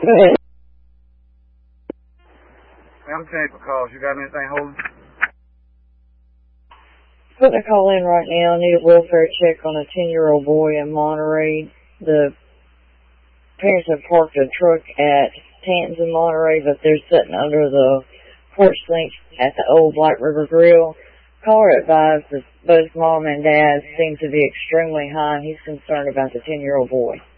I'm saying for calls. You got anything holding? Putting a call in right now. I need a welfare check on a 10-year-old boy in Monterey. The parents have parked a truck at Tanton's in Monterey, but they're sitting under the porch sink at the old Black River Grill. Caller advised that both mom and dad seem to be extremely high, and he's concerned about the 10-year-old boy.